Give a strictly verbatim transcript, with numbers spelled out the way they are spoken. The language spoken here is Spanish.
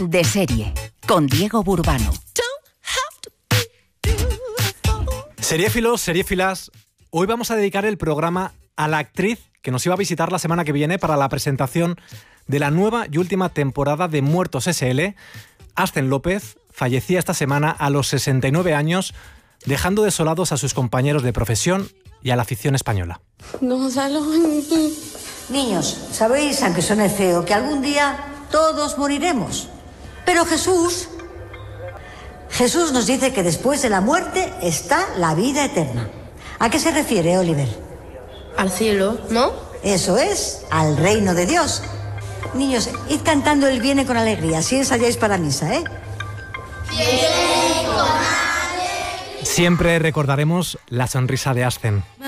De serie, con Diego Burbano. Seriéfilos, seriéfilas, hoy vamos a dedicar el programa a la actriz que nos iba a visitar la semana que viene para la presentación de la nueva y última temporada de Muertos ese ele. Ascen López fallecía esta semana a los sesenta y nueve años, dejando desolados a sus compañeros de profesión y a la afición española. Gonzalo. Niños, sabéis, aunque suene feo, que algún día todos moriremos. Pero Jesús, Jesús nos dice que después de la muerte está la vida eterna. ¿A qué se refiere, Oliver? Al cielo, ¿no? Eso es, al reino de Dios. Niños, id cantando el Viene con alegría, así ensayáis para misa, ¿eh? Siempre recordaremos la sonrisa de Ascen.